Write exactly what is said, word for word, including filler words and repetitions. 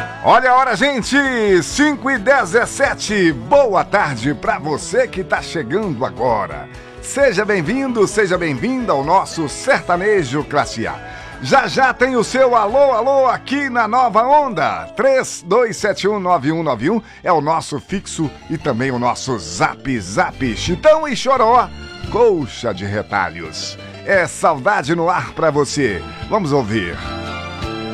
Olha a hora, gente! cinco e dezessete. Boa tarde para você que tá chegando agora. Seja bem-vindo, seja bem-vinda ao nosso Sertanejo Classe A. Já já tem o seu alô, alô aqui na Nova Onda. três dois sete um nove um nove um é o nosso fixo e também o nosso zap zap. Chitão e Choró, colcha de retalhos. É saudade no ar pra você. Vamos ouvir.